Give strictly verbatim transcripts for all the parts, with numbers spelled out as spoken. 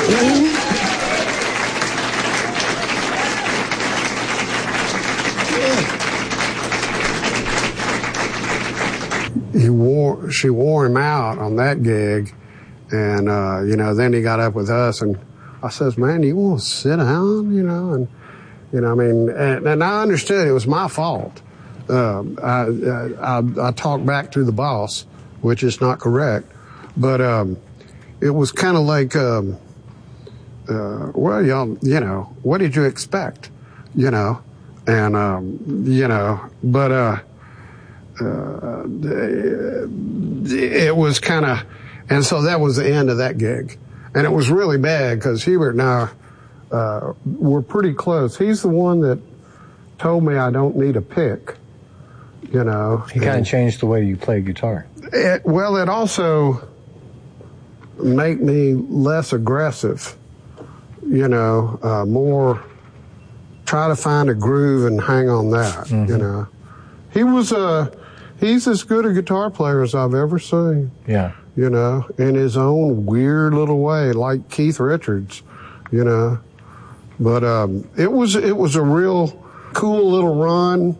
He wore, she wore him out on that gig, and uh, you know, then he got up with us, and I says, "Man, you want to sit down?" You know, and you know, I mean, and, and I understood it was my fault. Uh, I, I I talked back to the boss, which is not correct, but um, it was kind of like, um, uh, well, y'all, you know, what did you expect? You know, and um, you know, but. Uh, Uh, it was kind of, and so that was the end of that gig. And it was really bad because Hubert and I uh, were pretty close. He's the one that told me I don't need a pick, you know. He kind of changed the way you play guitar. It, well, it also made me less aggressive, you know, uh, more try to find a groove and hang on that, mm-hmm. you know. He was a, he's as good a guitar player as I've ever seen. Yeah. You know, in his own weird little way, like Keith Richards, you know. But um, it was it was a real cool little run.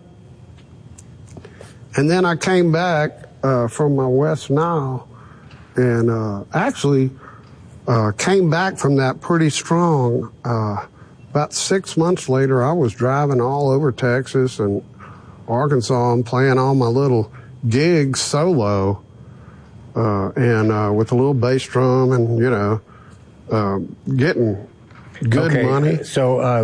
And then I came back uh, from my West Nile and uh, actually uh, came back from that pretty strong. Uh, about six months later, I was driving all over Texas and Arkansas and playing all my little gigs solo uh, and uh, with a little bass drum and, you know, uh, getting good okay, money. So uh,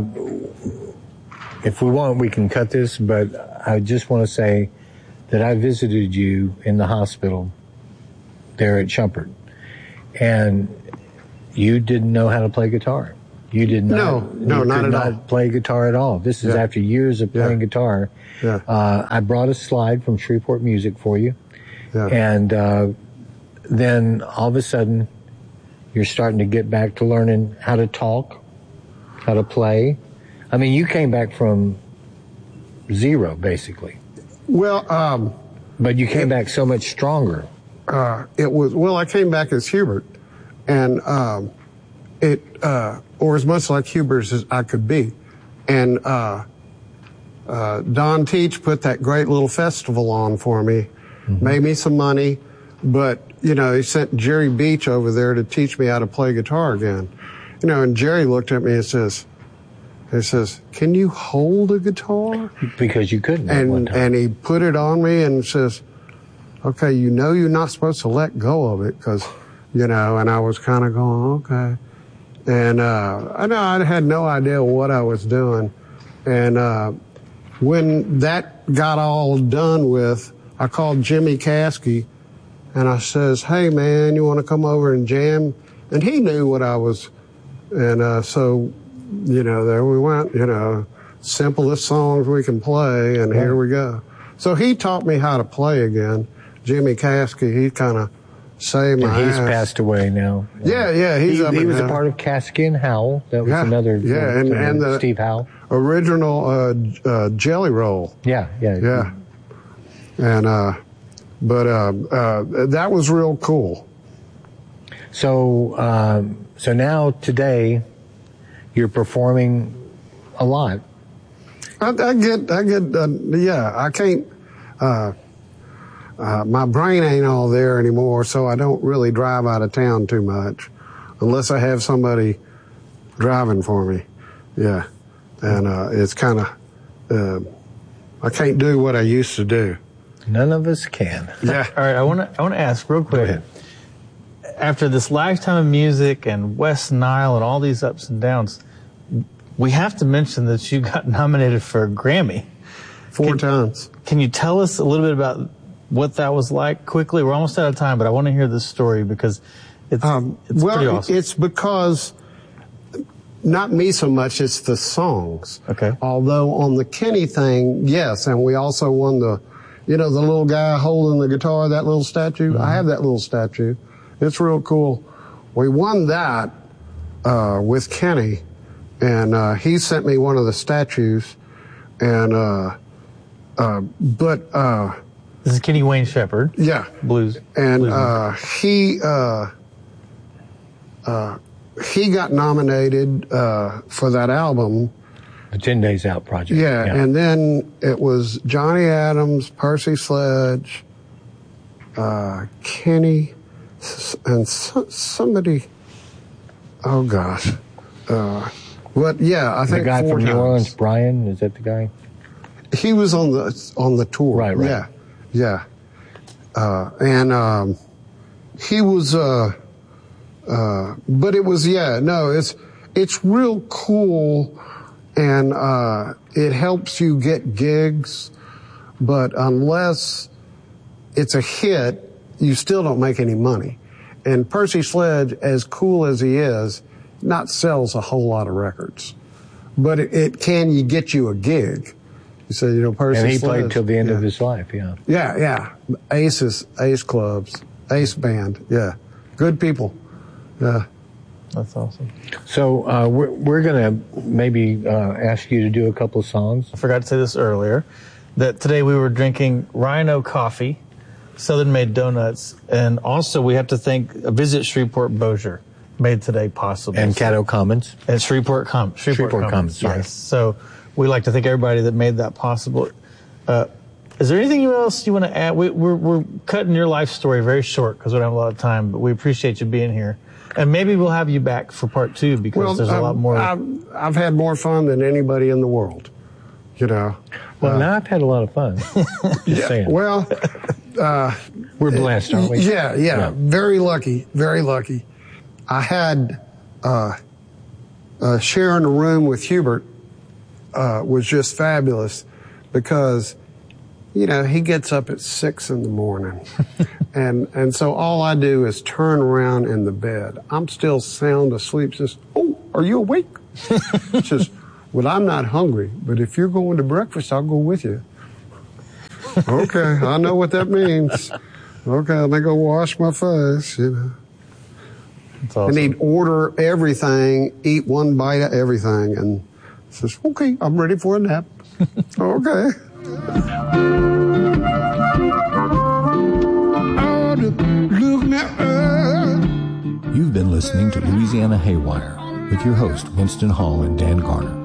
if we want, we can cut this, but I just want to say that I visited you in the hospital there at Shumpert, and you didn't know how to play guitar. You did not. No, no, you not could at not all. play guitar at all. This is Yeah. after years of playing Yeah. guitar. Yeah. Uh, I brought a slide from Shreveport Music for you, Yeah. and uh, then all of a sudden, you're starting to get back to learning how to talk, how to play. I mean, you came back from zero, basically. Well, um, But you came back so much stronger. uh, it was, well, I came back as Hubert, and um, it, uh, or as much like Hubert as I could be. And uh, uh, Don Teach put that great little festival on for me, mm-hmm. made me some money, but, you know, he sent Jerry Beach over there to teach me how to play guitar again. You know, and Jerry looked at me and says, he says, "Can you hold a guitar?" Because you couldn't at one And, time. and he put it on me and says, "Okay, you know you're not supposed to let go of it," because, you know, and I was kind of going, okay. And uh, I know I had no idea what I was doing. And uh, when that got all done with, I called Jimmy Caskey and I says, "Hey man, you want to come over and jam?" And he knew what I was. And uh, so, you know, there we went, you know, simplest songs we can play, and yeah. here we go. So he taught me how to play again. Jimmy Caskey, he kind of saved my and he's ass. passed away now. Yeah, yeah, he's he, up he in was heaven. a part of Caskey and Howell. That was yeah, another yeah, and, uh, and the Steve Howell. Original uh, uh, Jelly Roll. Yeah, yeah, yeah. And uh, but uh, uh, that was real cool. So, um, so now today, you're performing a lot. I, I get, I get, uh, yeah. I can't. Uh, uh, my brain ain't all there anymore, so I don't really drive out of town too much, unless I have somebody driving for me. Yeah, and uh, it's kind of. Uh, I can't do what I used to do. None of us can. Yeah. All right. I want to. I want to ask real quick. Go ahead. After this lifetime of music and West Nile and all these ups and downs, we have to mention that you got nominated for a Grammy. Four can, times. Can you tell us a little bit about what that was like quickly? We're almost out of time, but I want to hear this story because it's, um, it's well, pretty awesome. It's because, not me so much, it's the songs. Okay. Although on the Kenny thing, yes, and we also won the, you know, the little guy holding the guitar, that little statue. Mm-hmm. I have that little statue. It's real cool. We won that uh, with Kenny, and uh, he sent me one of the statues. And uh, uh, but uh, this is Kenny Wayne Shepherd. Yeah, blues. And blues uh, he uh, uh, he got nominated uh, for that album. The ten Days Out project. Yeah, yeah, and then it was Johnny Adams, Percy Sledge, uh, Kenny, and so, somebody. Oh gosh, uh, but yeah, I think the guy four from times. New Orleans, Brian, is that the guy? He was on the on the tour. Right, right. Yeah, yeah, uh, and um, he was. Uh, uh, but it was yeah, no, it's it's real cool. And uh, it helps you get gigs, but unless it's a hit, you still don't make any money. And Percy Sledge, as cool as he is, not sells a whole lot of records, but it, it can you get you a gig. You say, you know, Percy and he Sledge, played till the end yeah. of his life. Yeah, yeah, yeah. Aces, Ace Clubs, Ace Band. Yeah, good people. Yeah. That's awesome. So uh, we're, we're going to maybe uh, ask you to do a couple of songs. I forgot to say this earlier, that today we were drinking Rhino coffee, Southern Made donuts, and also we have to thank Visit Shreveport Bossier made today possible. And Caddo Commons. And Shreveport, Com- Shreveport, Shreveport Commons, sorry. Yes. So we'd like to thank everybody that made that possible. Uh, is there anything else you want to add? We, we're, we're cutting your life story very short because we don't have a lot of time, but we appreciate you being here. And maybe we'll have you back for part two because well, there's a I've, lot more. I've, I've had more fun than anybody in the world, you know. Well, uh, now I've had a lot of fun. Just yeah, saying. Well, uh, we're blessed, aren't we? Yeah, yeah, yeah. Very lucky, very lucky. I had uh, uh, sharing a room with Hubert uh, was just fabulous because, you know, he gets up at six in the morning. and and so all I do is turn around in the bed. I'm still sound asleep. Says, oh, are you awake? Says, well, I'm not hungry, but if you're going to breakfast, I'll go with you. Okay, I know what that means. Okay, let me go wash my face, you know. That's awesome. And he'd order everything, eat one bite of everything, and says, okay, I'm ready for a nap. Okay. You've been listening to Louisiana Haywire with your host, Winston Hall and Dan Garner.